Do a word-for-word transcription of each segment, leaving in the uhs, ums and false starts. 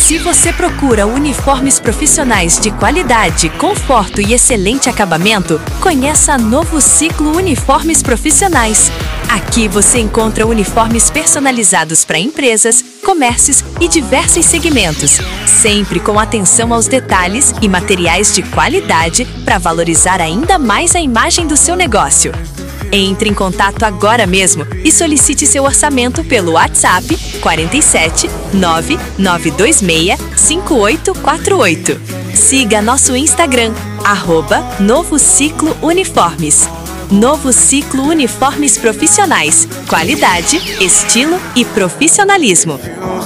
Se você procura uniformes profissionais de qualidade, conforto e excelente acabamento, conheça a Novo Ciclo Uniformes Profissionais. Aqui você encontra uniformes personalizados para empresas, comércios e diversos segmentos, sempre com atenção aos detalhes e materiais de qualidade para valorizar ainda mais a imagem do seu negócio. Entre em contato agora mesmo e solicite seu orçamento pelo WhatsApp quatro sete nove nove dois seis cinco oito quatro oito. Siga nosso Instagram, arroba Novo Ciclo Uniformes. Novo Ciclo Uniformes Profissionais. Qualidade, estilo e profissionalismo.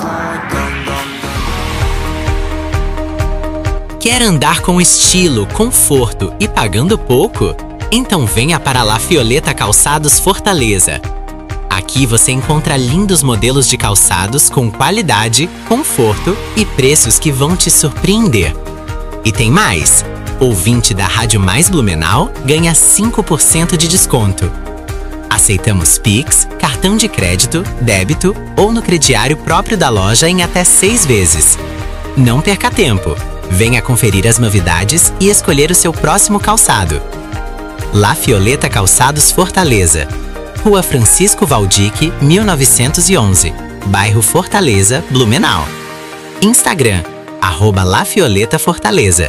Quer andar com estilo, conforto e pagando pouco? Então venha para a La Fioleta Calçados Fortaleza. Aqui você encontra lindos modelos de calçados com qualidade, conforto e preços que vão te surpreender. E tem mais! Ouvinte da Rádio Mais Blumenau ganha cinco por cento de desconto. Aceitamos Pix, cartão de crédito, débito ou no crediário próprio da loja em até seis vezes. Não perca tempo! Venha conferir as novidades e escolher o seu próximo calçado. La Fioleta Calçados Fortaleza, Rua Francisco Valdique, mil novecentos e onze, bairro Fortaleza, Blumenau. Instagram, arroba La Fioleta Fortaleza.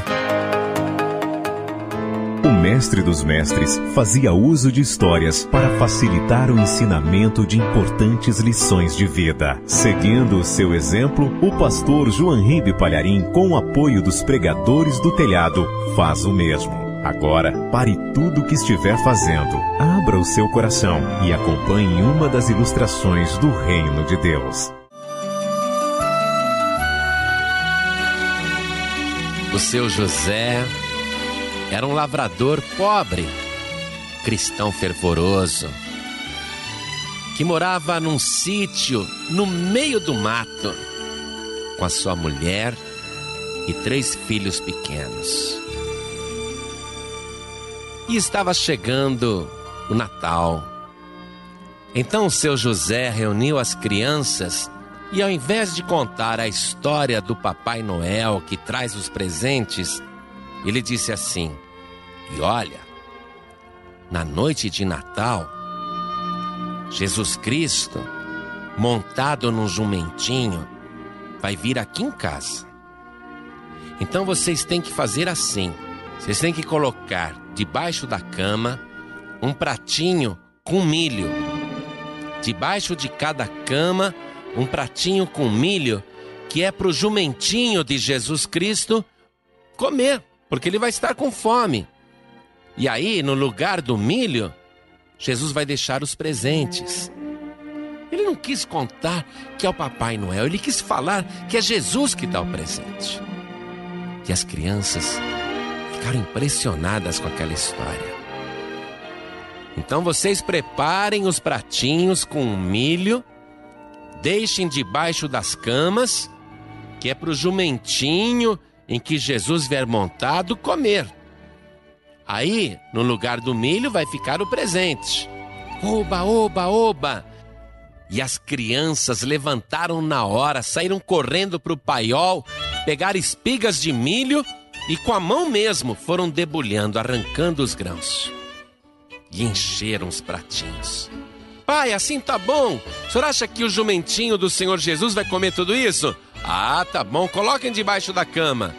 O mestre dos mestres fazia uso de histórias para facilitar o ensinamento de importantes lições de vida. Seguindo o seu exemplo, o pastor João Ribe Palharim, com o apoio dos pregadores do telhado, faz o mesmo. Agora, pare tudo o que estiver fazendo, abra o seu coração e acompanhe uma das ilustrações do Reino de Deus. O seu José era um lavrador pobre, cristão fervoroso, que morava num sítio no meio do mato, com a sua mulher e três filhos pequenos. E estava chegando o Natal. Então o seu José reuniu as crianças e, ao invés de contar a história do Papai Noel que traz os presentes, ele disse assim: e olha, na noite de Natal, Jesus Cristo, montado num jumentinho, vai vir aqui em casa. Então vocês têm que fazer assim: vocês têm que colocar debaixo da cama um pratinho com milho. Debaixo de cada cama, um pratinho com milho, que é para o jumentinho de Jesus Cristo comer, porque ele vai estar com fome. E aí, no lugar do milho, Jesus vai deixar os presentes. Ele não quis contar que é o Papai Noel, ele quis falar que é Jesus que dá o presente. E as crianças ficaram impressionadas com aquela história. Então vocês preparem os pratinhos com milho, deixem debaixo das camas, que é para o jumentinho em que Jesus vier montado comer. Aí, no lugar do milho, vai ficar o presente. Oba, oba, oba! E as crianças levantaram na hora, saíram correndo para o paiol, pegaram espigas de milho e com a mão mesmo foram debulhando, arrancando os grãos. E encheram os pratinhos. Pai, assim tá bom? O senhor acha que o jumentinho do Senhor Jesus vai comer tudo isso? Ah, tá bom, coloquem debaixo da cama.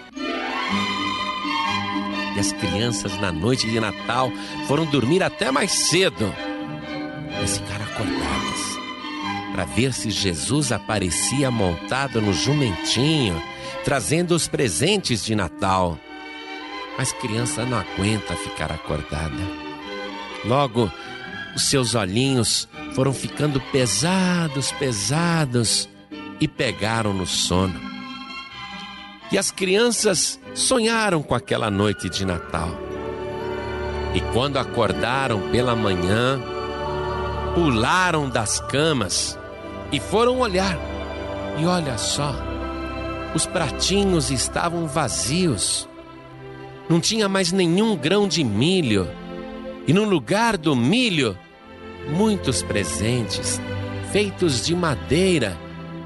E as crianças, na noite de Natal, foram dormir até mais cedo. Mas ficaram acordadas para ver se Jesus aparecia montado no jumentinho, trazendo os presentes de Natal. Mas criança não aguenta ficar acordada. Logo, os seus olhinhos foram ficando pesados, pesados e pegaram no sono. E as crianças sonharam com aquela noite de Natal. E quando acordaram pela manhã, pularam das camas e foram olhar. E olha só, os pratinhos estavam vazios. Não tinha mais nenhum grão de milho. E no lugar do milho, muitos presentes, feitos de madeira,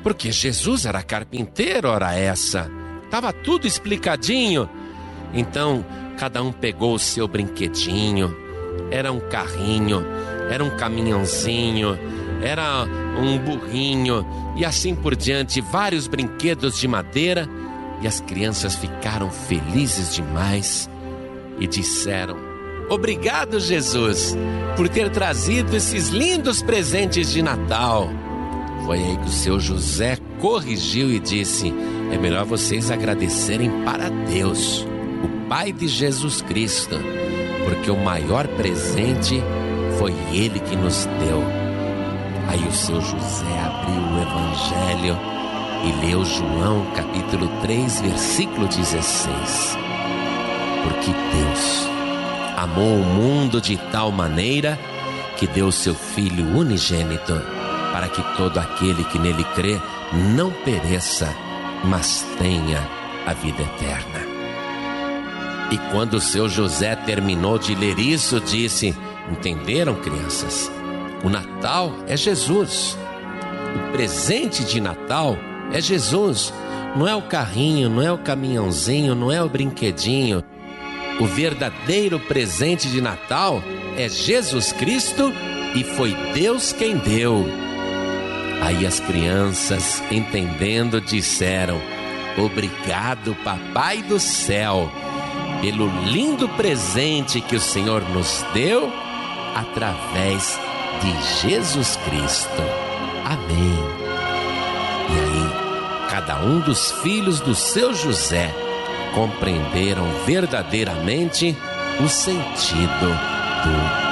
Porque Jesus era carpinteiro, ora essa. Tava tudo explicadinho. Então, cada um pegou o seu brinquedinho. Era um carrinho, era um caminhãozinho, era um burrinho e assim por diante, vários brinquedos de madeira. E as crianças ficaram felizes demais e disseram: obrigado, Jesus, por ter trazido esses lindos presentes de Natal. Foi aí que o seu José corrigiu e disse: é melhor vocês agradecerem para Deus, o Pai de Jesus Cristo, porque o maior presente foi Ele que nos deu. Aí o seu José abriu o Evangelho e leu João capítulo três, versículo dezesseis. Porque Deus amou o mundo de tal maneira que deu seu Filho unigênito, para que todo aquele que nele crê não pereça, mas tenha a vida eterna. E quando o seu José terminou de ler isso, disse: entenderam, crianças? O Natal é Jesus. O presente de Natal é Jesus. Não é o carrinho, não é o caminhãozinho, não é o brinquedinho. O verdadeiro presente de Natal é Jesus Cristo, e foi Deus quem deu. Aí as crianças, entendendo, disseram: obrigado, Papai do céu, pelo lindo presente que o Senhor nos deu através de Jesus Cristo. Amém. E aí, cada um dos filhos do seu José compreenderam verdadeiramente o sentido do